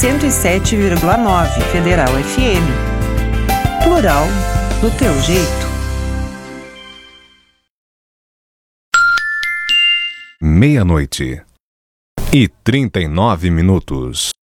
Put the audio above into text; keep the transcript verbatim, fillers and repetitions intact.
cento e sete vírgula nove Federal F M. Plural do teu jeito. Meia-noite e trinta e nove minutos.